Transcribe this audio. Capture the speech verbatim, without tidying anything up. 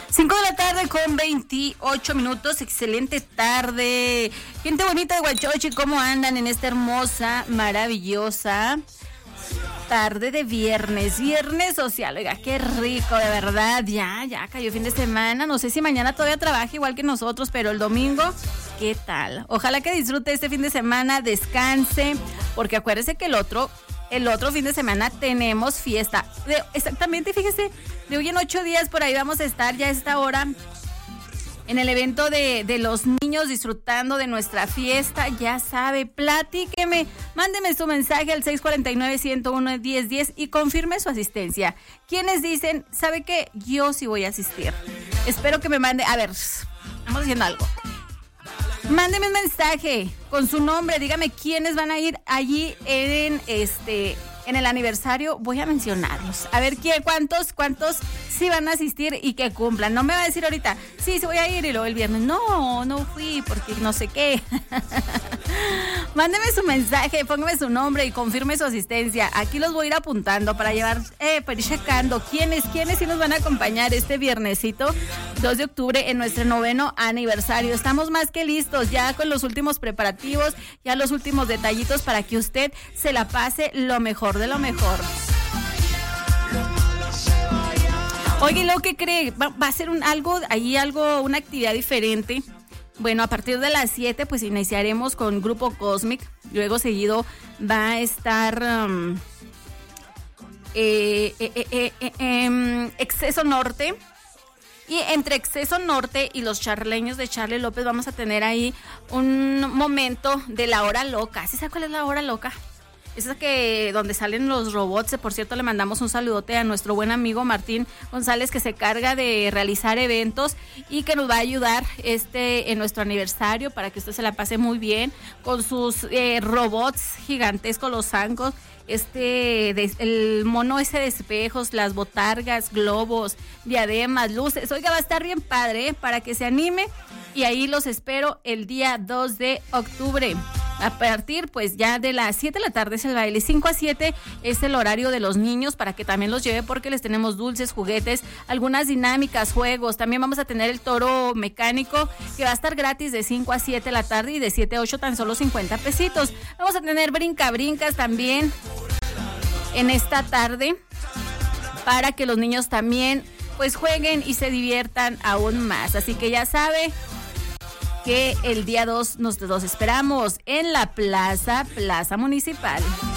cinco de la tarde con veintiocho minutos, excelente tarde. Gente bonita de Huachochi, ¿cómo andan en esta hermosa, maravillosa tarde de viernes? Viernes social, oiga, qué rico, de verdad. Ya, ya cayó fin de semana. No sé si mañana todavía trabaja igual que nosotros, pero el domingo, ¿qué tal? Ojalá que disfrute este fin de semana, descanse, porque acuérdese que el otro... El otro fin de semana tenemos fiesta. De, exactamente, fíjese, de hoy en ocho días por ahí vamos a estar ya a esta hora en el evento de, de los niños disfrutando de nuestra fiesta. Ya sabe, platíqueme, mándeme su mensaje al seis cuatro nueve, uno cero uno, uno cero uno cero y confirme su asistencia. ¿Quiénes dicen, sabe qué? Yo sí voy a asistir? Espero que me mande, a ver, vamos haciendo algo. Mándeme un mensaje con su nombre, dígame quiénes van a ir allí en este en el aniversario. Voy a mencionarlos. A ver quién, cuántos, cuántos sí van a asistir y que cumplan. No me va a decir ahorita, sí, sí voy a ir y luego el viernes, no, no fui porque no sé qué. Mándeme su mensaje, póngame su nombre y confirme su asistencia. Aquí los voy a ir apuntando para llevar, eh, para ir checando quiénes, quiénes sí nos van a acompañar este viernesito dos de octubre en nuestro noveno aniversario. Estamos más que listos ya con los últimos preparativos, ya los últimos detallitos para que usted se la pase lo mejor de lo mejor. Oye, ¿lo que cree? Va, va a ser un algo, ahí algo, una actividad diferente. Bueno, a partir de las siete, pues iniciaremos con Grupo Cosmic. Luego seguido va a estar um, eh, eh, eh, eh, eh, eh, Exceso Norte. Y entre Exceso Norte y los charleños de Charlie López vamos a tener ahí un momento de la hora loca. ¿Sí sabe cuál es la hora loca? Esa que donde salen los robots. Por cierto, le mandamos un saludote a nuestro buen amigo Martín González, que se carga de realizar eventos y que nos va a ayudar este en nuestro aniversario para que usted se la pase muy bien con sus eh, robots gigantescos, los zancos, este de, el mono ese de espejos, las botargas, globos, diademas, luces. Oiga, va a estar bien padre, ¿eh? Para que se anime, y ahí los espero el día dos de octubre. A partir, pues, ya de las siete de la tarde es el baile. cinco a siete es el horario de los niños para que también los lleve, porque les tenemos dulces, juguetes, algunas dinámicas, juegos. También vamos a tener el toro mecánico, que va a estar gratis de cinco a siete de la tarde, y de siete a ocho tan solo cincuenta pesitos. Vamos a tener brinca-brincas también en esta tarde para que los niños también, pues, jueguen y se diviertan aún más. Así que ya sabe que el día dos nos los esperamos en la plaza, Plaza Municipal.